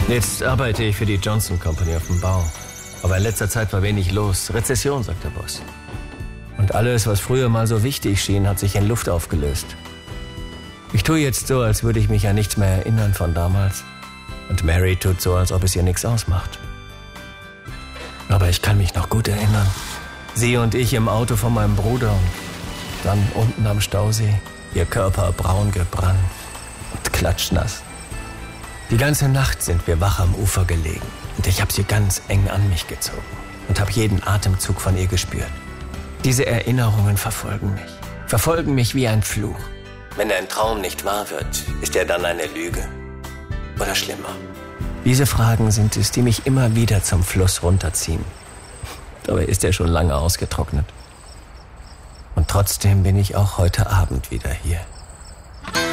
Jetzt arbeite ich für die Johnson Company auf dem Bau. Aber in letzter Zeit war wenig los. Rezession, sagt der Boss. Und alles, was früher mal so wichtig schien, hat sich in Luft aufgelöst. Ich tue jetzt so, als würde ich mich an nichts mehr erinnern von damals. Und Mary tut so, als ob es ihr nichts ausmacht. Aber ich kann mich noch gut erinnern. Sie und ich im Auto von meinem Bruder und dann unten am Stausee. Ihr Körper braun gebrannt und klatschnass. Die ganze Nacht sind wir wach am Ufer gelegen und ich habe sie ganz eng an mich gezogen und habe jeden Atemzug von ihr gespürt. Diese Erinnerungen verfolgen mich wie ein Fluch. Wenn ein Traum nicht wahr wird, ist er dann eine Lüge. Oder schlimmer. Diese Fragen sind es, die mich immer wieder zum Fluss runterziehen. Dabei ist er schon lange ausgetrocknet. Und trotzdem bin ich auch heute Abend wieder hier.